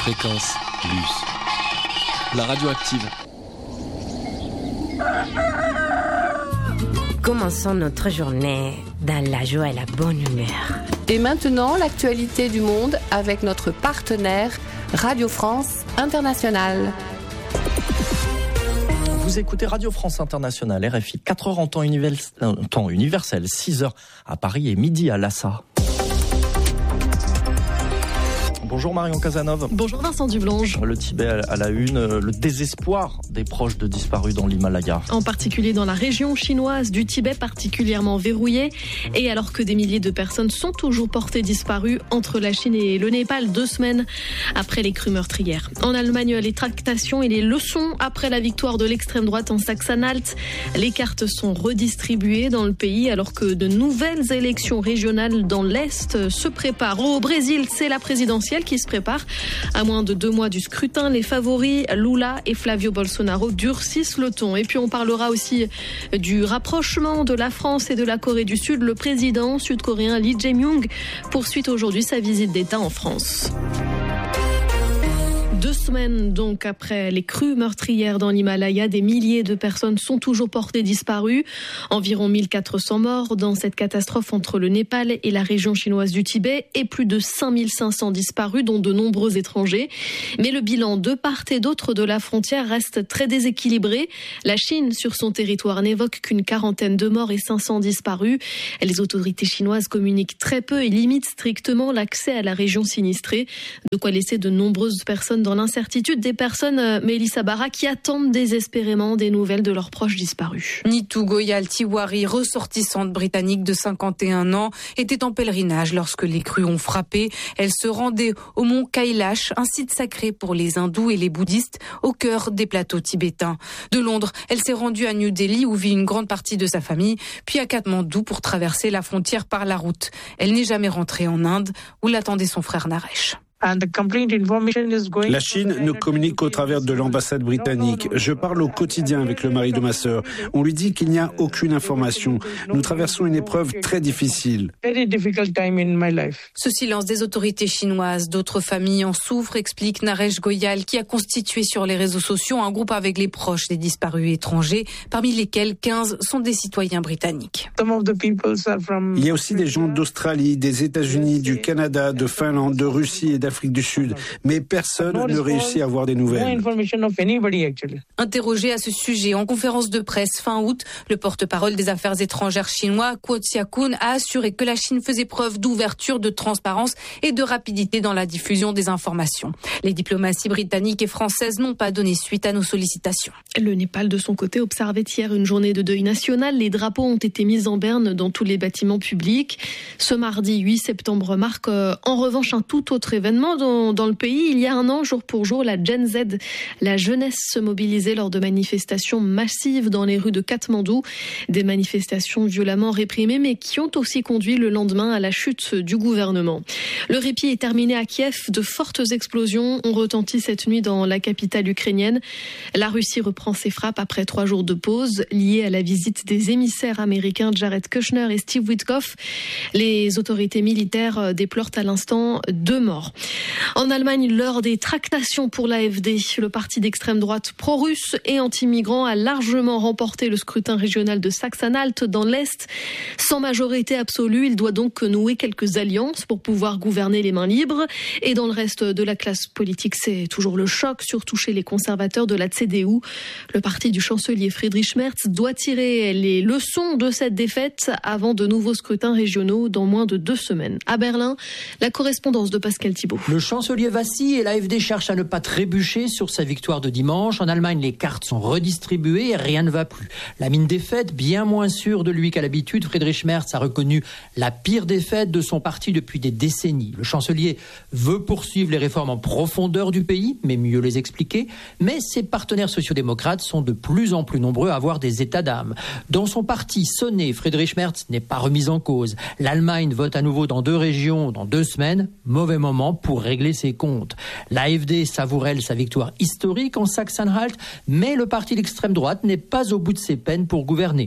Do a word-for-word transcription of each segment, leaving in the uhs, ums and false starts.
Fréquence Luce. La radio active. Commençons notre journée dans la joie et la bonne humeur. Et maintenant, l'actualité du monde avec notre partenaire Radio France Internationale. Vous écoutez Radio France Internationale, R F I, quatre heures en temps, univers... euh, temps universel, six heures à Paris et midi à Lhassa. Bonjour Marion Casanov. Bonjour Vincent Dublange. Le Tibet à la une, le désespoir des proches de disparus dans l'Himalaya. En particulier dans la région chinoise du Tibet, particulièrement verrouillée. Et alors que des milliers de personnes sont toujours portées disparues entre la Chine et le Népal, deux semaines après les crues meurtrières. En Allemagne, les tractations et les leçons après la victoire de l'extrême droite en Saxe-Anhalt. Les cartes sont redistribuées dans le pays alors que de nouvelles élections régionales dans l'Est se préparent. Au Brésil, c'est la présidentielle qui se prépare. À moins de deux mois du scrutin, les favoris Lula et Flavio Bolsonaro durcissent le ton. Et puis on parlera aussi du rapprochement de la France et de la Corée du Sud. Le président sud-coréen Lee Jae-myung poursuit aujourd'hui sa visite d'État en France. Deux semaines donc après les crues meurtrières dans l'Himalaya, des milliers de personnes sont toujours portées disparues. Environ mille quatre cents morts dans cette catastrophe entre le Népal et la région chinoise du Tibet et plus de cinq mille cinq cents disparus, dont de nombreux étrangers. Mais le bilan de part et d'autre de la frontière reste très déséquilibré. La Chine, sur son territoire, n'évoque qu'une quarantaine de morts et cinq cents disparus. Les autorités chinoises communiquent très peu et limitent strictement l'accès à la région sinistrée. De quoi laisser de nombreuses personnes dans l'incertitude, des personnes, Mélissa Barra, qui attendent désespérément des nouvelles de leurs proches disparus. Nitu Goyal Tiwari, ressortissante britannique de cinquante et un ans, était en pèlerinage lorsque les crues ont frappé. Elle se rendait au mont Kailash, un site sacré pour les hindous et les bouddhistes, au cœur des plateaux tibétains. De Londres, elle s'est rendue à New Delhi où vit une grande partie de sa famille, puis à Katmandou pour traverser la frontière par la route. Elle n'est jamais rentrée en Inde où l'attendait son frère Naresh. La Chine nous communique qu'au travers de l'ambassade britannique. Je parle au quotidien avec le mari de ma sœur. On lui dit qu'il n'y a aucune information. Nous traversons une épreuve très difficile. Ce silence des autorités chinoises, d'autres familles en souffrent, explique Naresh Goyal, qui a constitué sur les réseaux sociaux un groupe avec les proches des disparus étrangers, parmi lesquels quinze sont des citoyens britanniques. Il y a aussi des gens d'Australie, des États-Unis, du Canada, de Finlande, de Russie et d'Afrique du Sud, mais personne ne réussit à avoir des nouvelles. Interrogé à ce sujet en conférence de presse fin août, le porte-parole des affaires étrangères chinois, Guo Xiaokun, a assuré que la Chine faisait preuve d'ouverture, de transparence et de rapidité dans la diffusion des informations. Les diplomaties britanniques et françaises n'ont pas donné suite à nos sollicitations. Le Népal, de son côté, observait hier une journée de deuil national. Les drapeaux ont été mis en berne dans tous les bâtiments publics. Ce mardi huit septembre marque euh, en revanche un tout autre événement Dans, dans le pays. Il y a un an, jour pour jour, la Gen Z, la jeunesse, se mobilisait lors de manifestations massives dans les rues de Katmandou. Des manifestations violemment réprimées, mais qui ont aussi conduit le lendemain à la chute du gouvernement. Le répit est terminé à Kiev. De fortes explosions ont retenti cette nuit dans la capitale ukrainienne. La Russie reprend ses frappes après trois jours de pause, liées à la visite des émissaires américains Jared Kushner et Steve Witkoff. Les autorités militaires déplorent à l'instant deux morts. En Allemagne, l'heure des tractations pour l'A F D. Le parti d'extrême droite pro-russe et anti-migrants a largement remporté le scrutin régional de Saxe-Anhalt dans l'Est. Sans majorité absolue, il doit donc nouer quelques alliances pour pouvoir gouverner les mains libres. Et dans le reste de la classe politique, c'est toujours le choc, surtout chez les conservateurs de la C D U. Le parti du chancelier Friedrich Merz doit tirer les leçons de cette défaite avant de nouveaux scrutins régionaux dans moins de deux semaines. À Berlin, la correspondance de Pascal Thibault. Le chancelier vacille et l'A F D cherche à ne pas trébucher sur sa victoire de dimanche. En Allemagne, les cartes sont redistribuées et rien ne va plus. La mine défaite, bien moins sûre de lui qu'à l'habitude, Friedrich Merz a reconnu la pire défaite de son parti depuis des décennies. Le chancelier veut poursuivre les réformes en profondeur du pays, mais mieux les expliquer. Mais ses partenaires sociodémocrates sont de plus en plus nombreux à avoir des états d'âme. Dans son parti sonné, Friedrich Merz n'est pas remis en cause. L'Allemagne vote à nouveau dans deux régions dans deux semaines. Mauvais moment pour régler ses comptes. L'A F D savoure, elle, sa victoire historique en Saxe-Anhalt, mais le parti d'extrême droite n'est pas au bout de ses peines pour gouverner.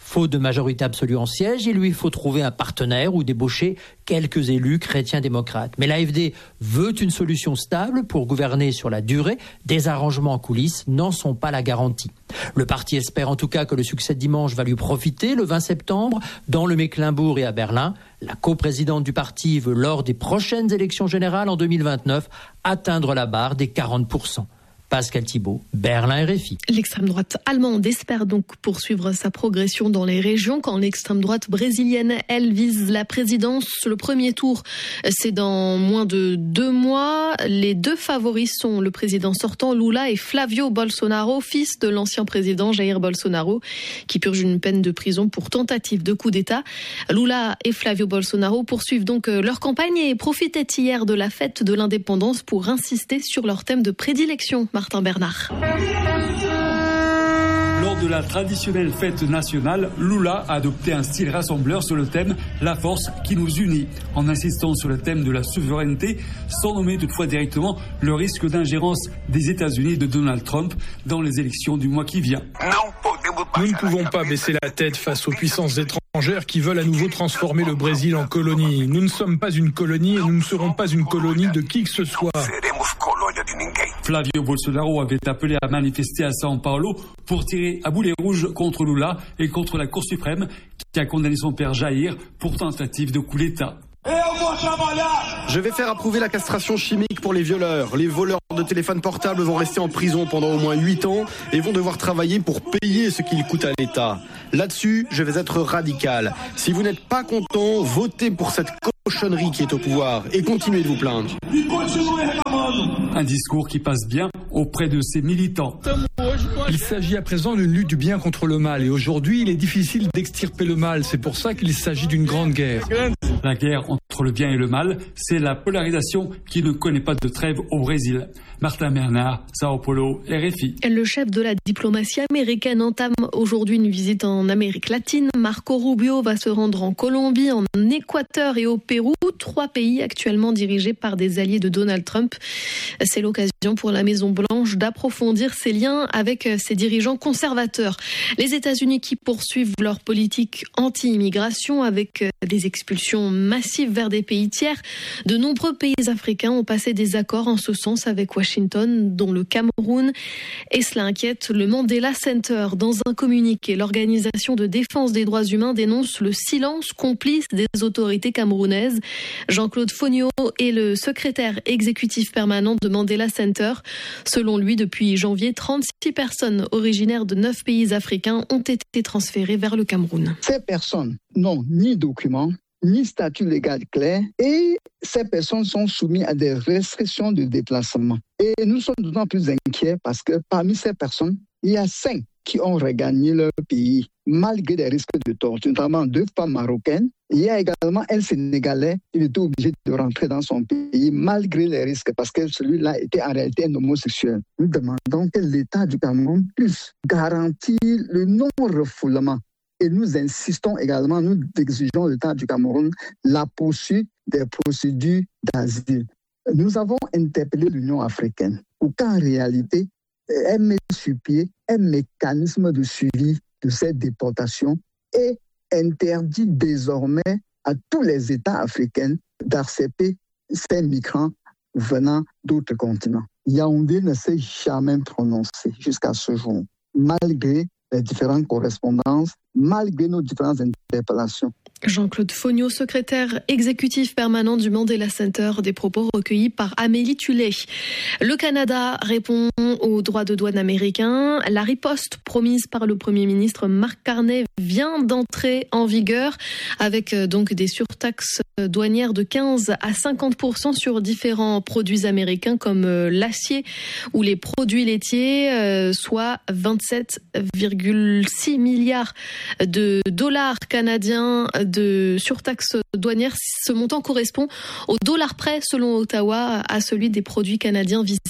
Faute de majorité absolue en siège, il lui faut trouver un partenaire ou débaucher quelques élus chrétiens-démocrates. Mais l'A F D veut une solution stable pour gouverner sur la durée. Des arrangements en coulisses n'en sont pas la garantie. Le parti espère en tout cas que le succès de dimanche va lui profiter le vingt septembre dans le Mecklembourg et à Berlin. La coprésidente du parti veut lors des prochaines élections générales en deux mille vingt-neuf atteindre la barre des quarante pour cent. Pascal Thibault, Berlin R F I. L'extrême droite allemande espère donc poursuivre sa progression dans les régions quand l'extrême droite brésilienne, elle, vise la présidence. Le premier tour, c'est dans moins de deux mois. Les deux favoris sont le président sortant Lula et Flavio Bolsonaro, fils de l'ancien président Jair Bolsonaro, qui purge une peine de prison pour tentative de coup d'État. Lula et Flavio Bolsonaro poursuivent donc leur campagne et profitaient hier de la fête de l'indépendance pour insister sur leur thème de prédilection. Martin Bernard. Lors de la traditionnelle fête nationale, Lula a adopté un style rassembleur sur le thème « La force qui nous unit », en insistant sur le thème de la souveraineté, sans nommer toutefois directement le risque d'ingérence des États-Unis de Donald Trump dans les élections du mois qui vient. Nous ne pouvons pas baisser la tête face aux puissances étrangères qui veulent à nouveau transformer le Brésil en colonie. Nous ne sommes pas une colonie et nous ne serons pas une colonie de qui que ce soit. Flavio Bolsonaro avait appelé à manifester à São Paulo pour tirer à boulet rouge contre Lula et contre la Cour suprême qui a condamné son père Jair pour tentative de coup d'État. Je vais faire approuver la castration chimique pour les violeurs. Les voleurs de téléphones portables vont rester en prison pendant au moins huit ans et vont devoir travailler pour payer ce qu'il coûte à l'État. Là-dessus, je vais être radical. Si vous n'êtes pas content, votez pour cette cochonnerie qui est au pouvoir et continuez de vous plaindre. Un discours qui passe bien auprès de ses militants. Il s'agit à présent d'une lutte du bien contre le mal et aujourd'hui, il est difficile d'extirper le mal. C'est pour ça qu'il s'agit d'une grande guerre. La guerre entre le bien et le mal, c'est la polarisation qui ne connaît pas de trêve au Brésil. Martin Bernard, Sao Paulo, R F I. Le chef de la diplomatie américaine entame aujourd'hui une visite en Amérique latine. Marco Rubio va se rendre en Colombie, en Équateur et au Pérou, trois pays actuellement dirigés par des alliés de Donald Trump. C'est l'occasion pour la Maison-Blanche d'approfondir ses liens avec ses dirigeants conservateurs. Les États-Unis qui poursuivent leur politique anti-immigration avec des expulsions massives vers des pays tiers. De nombreux pays africains ont passé des accords en ce sens avec Washington, dont le Cameroun. Et cela inquiète le Mandela Center. Dans un communiqué, l'organisation de défense des droits humains dénonce le silence complice des autorités camerounaises. Jean-Claude Fogno est le secrétaire exécutif permanent de Mandela Center. Selon lui, depuis janvier, trente-six personnes originaires de neuf pays africains ont été transférées vers le Cameroun. Ces personnes n'ont ni documents, ni statut légal clair et ces personnes sont soumises à des restrictions de déplacement. Et nous sommes d'autant plus inquiets parce que parmi ces personnes, il y a cinq qui ont regagné leur pays malgré des risques de torture, notamment deux femmes marocaines. Il y a également un Sénégalais, il était obligé de rentrer dans son pays malgré les risques parce que celui-là était en réalité un homosexuel. Nous demandons que l'État du Cameroun puisse garantir le non-refoulement. Et nous insistons également, nous exigeons de l'État du Cameroun la poursuite des procédures d'asile. Nous avons interpellé l'Union africaine pour qu'en réalité, elle mette sur pied un mécanisme de suivi de cette déportation et interdit désormais à tous les États africains d'accepter ces migrants venant d'autres continents. Yaoundé ne s'est jamais prononcé jusqu'à ce jour, malgré les différentes correspondances, malgré nos différentes interpellations. Jean-Claude Fogno, secrétaire exécutif permanent du Mandela Center, des propos recueillis par Amélie Tullet. Le Canada répond aux droits de douane américains. La riposte promise par le Premier ministre Mark Carney vient d'entrer en vigueur avec donc des surtaxes douanières de quinze à cinquante pour cent sur différents produits américains comme l'acier ou les produits laitiers, soit vingt-sept virgule six milliards de dollars canadiens de surtaxe douanière. Ce montant correspond au dollar près, selon Ottawa, à celui des produits canadiens visés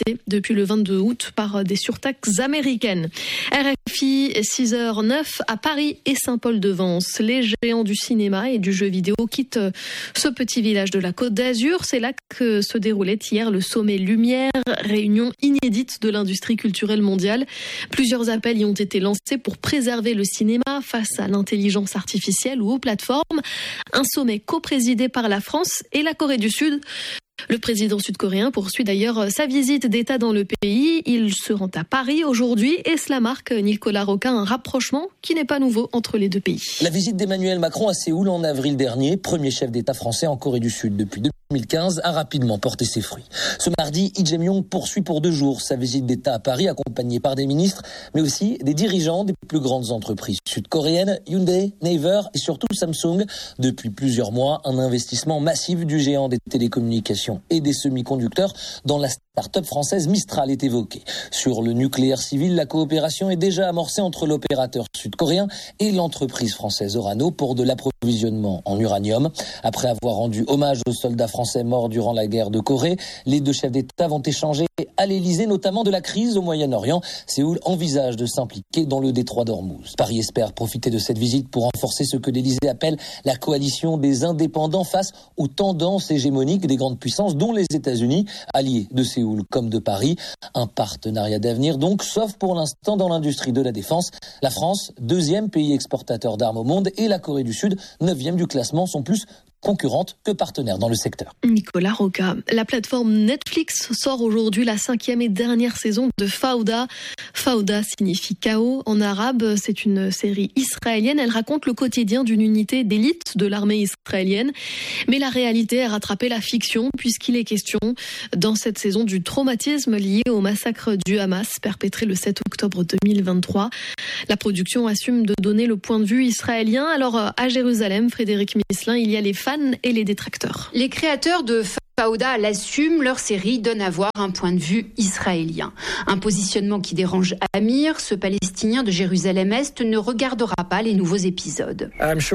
visé depuis le vingt-deux août par des surtaxes américaines. R F I, six heures zéro neuf à Paris et Saint-Paul-de-Vence. Les géants du cinéma et du jeu vidéo quittent ce petit village de la Côte d'Azur. C'est là que se déroulait hier le sommet Lumière, réunion inédite de l'industrie culturelle mondiale. Plusieurs appels y ont été lancés pour préserver le cinéma face à l'intelligence artificielle ou aux plateformes. Un sommet co-présidé par la France et la Corée du Sud. Le président sud-coréen poursuit d'ailleurs sa visite d'État dans le pays. Il se rend à Paris aujourd'hui et cela marque, Nicolas Roca, un rapprochement qui n'est pas nouveau entre les deux pays. La visite d'Emmanuel Macron à Séoul en avril dernier, premier chef d'État français en Corée du Sud depuis deux mille quinze, a rapidement porté ses fruits. Ce mardi, Lee Jae-myung poursuit pour deux jours sa visite d'État à Paris, accompagné par des ministres, mais aussi des dirigeants des plus grandes entreprises sud-coréennes, Hyundai, Naver et surtout Samsung. Depuis plusieurs mois, un investissement massif du géant des télécommunications et des semi-conducteurs dans la start-up française Mistral est évoquée. Sur le nucléaire civil, la coopération est déjà amorcée entre l'opérateur sud-coréen et l'entreprise française Orano pour de l'approvisionnement en uranium. Après avoir rendu hommage aux soldats français morts durant la guerre de Corée, les deux chefs d'État vont échanger à l'Elysée, notamment de la crise au Moyen-Orient. Séoul envisage de s'impliquer dans le détroit d'Ormuz. Paris espère profiter de cette visite pour renforcer ce que l'Elysée appelle la coalition des indépendants face aux tendances hégémoniques des grandes puissances, dont les États-Unis, alliés de Séoul comme de Paris. Un partenariat d'avenir donc, sauf pour l'instant dans l'industrie de la défense. La France, deuxième pays exportateur d'armes au monde, et la Corée du Sud, neuvième du classement, sont plus concurrente que partenaire dans le secteur. Nicolas Roca. La plateforme Netflix sort aujourd'hui la cinquième et dernière saison de Fauda. Fauda signifie chaos en arabe. C'est une série israélienne. Elle raconte le quotidien d'une unité d'élite de l'armée israélienne. Mais la réalité a rattrapé la fiction puisqu'il est question dans cette saison du traumatisme lié au massacre du Hamas perpétré le sept octobre deux mille vingt-trois. La production assume de donner le point de vue israélien. Alors à Jérusalem, Frédéric Misselin, il y a les fans et les détracteurs. Les créateurs de Fauda l'assument, leur série donne à voir un point de vue israélien. Un positionnement qui dérange Amir, ce Palestinien de Jérusalem-Est ne regardera pas les nouveaux épisodes.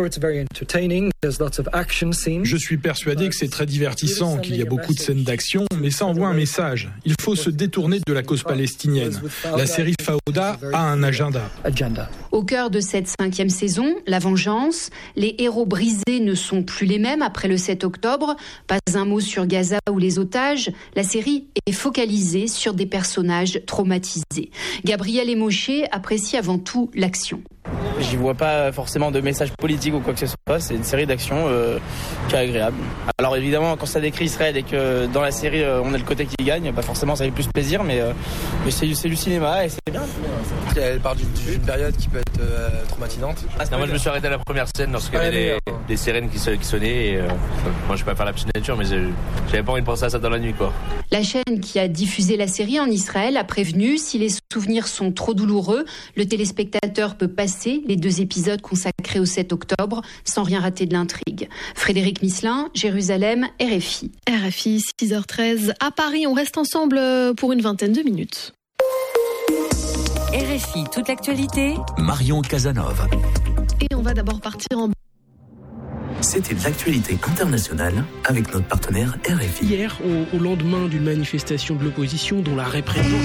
Je suis persuadé que c'est très divertissant, qu'il y a beaucoup de scènes d'action, mais ça envoie un message. Il faut se détourner de la cause palestinienne. La série Fauda a un agenda. Au cœur de cette cinquième saison, la vengeance. Les héros brisés ne sont plus les mêmes après le sept octobre. Pas un mot sur Gaza ou les otages. La série est focalisée sur des personnages traumatisés. Gabriel Emoché apprécie avant tout l'action. J'y vois pas forcément de message politique ou quoi que ce soit. C'est une série d'action euh, qui est agréable. Alors évidemment, quand ça décrit Israël et que dans la série euh, on a le côté qui gagne, bah forcément ça fait plus plaisir, mais, euh, mais c'est, c'est du cinéma et c'est bien. Elle part d'une, d'une période qui peut être euh, traumatisante. Ah, non, moi je me suis arrêté à la première scène lorsqu'il y avait des, des sirènes qui, qui sonnaient. Et, euh, moi je peux pas faire la petite nature, mais j'avais pas envie de penser à ça dans la nuit, quoi. La chaîne qui a diffusé la série en Israël a prévenu, si les souvenirs sont trop douloureux, le téléspectateur peut passer les deux épisodes consacrés au sept octobre sans rien rater de l'intrigue. Frédéric Misselin, Jérusalem, R F I. R F I, six heures treize. À Paris, on reste ensemble pour une vingtaine de minutes. R F I, toute l'actualité. Marion Casanova. Et on va d'abord partir en... C'était l'actualité internationale avec notre partenaire R F I. Hier, au, au lendemain d'une manifestation de l'opposition dont la répression...